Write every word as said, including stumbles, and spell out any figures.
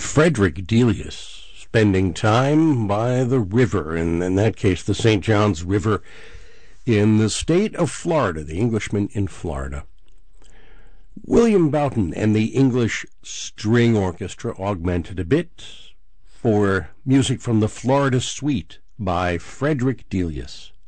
Frederick Delius, spending time by the river, and in that case the Saint Johns River in the state of Florida, the Englishman in Florida. William Boughton and the English String Orchestra augmented a bit for music from the Florida Suite by Frederick Delius.